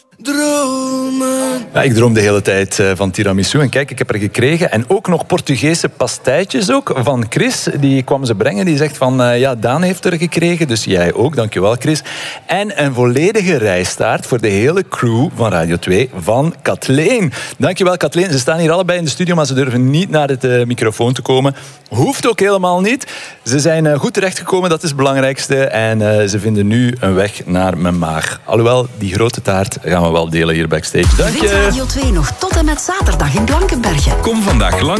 Dromen. Ja, ik droom de hele tijd van tiramisu. En kijk, ik heb er gekregen. En ook nog Portugese pastijtjes ook van Chris. Die kwam ze brengen. Die zegt van, ja, Daan heeft er gekregen. Dus jij ook, dankjewel Chris. En een volledige rijstaart voor de hele crew van Radio 2 van Kathleen. Dankjewel Kathleen. Ze staan hier allebei in de studio, maar ze durven niet naar de microfoon te komen. Hoeft ook helemaal niet. Ze zijn goed terechtgekomen, dat is het belangrijkste. En ze vinden nu een weg naar mijn maag. Alhoewel, die grote taart gaan we wel delen hier backstage. Dank je. Radio 2 nog tot en met zaterdag in Blankenbergen. Kom vandaag lang